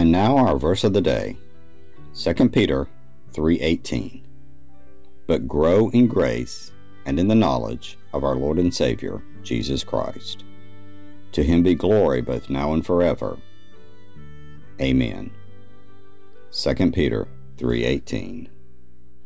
And now our verse of the day, 2 Peter 3:18. But grow in grace and in the knowledge of our Lord and Savior, Jesus Christ. To him be glory both now and forever. Amen. 2 Peter 3:18.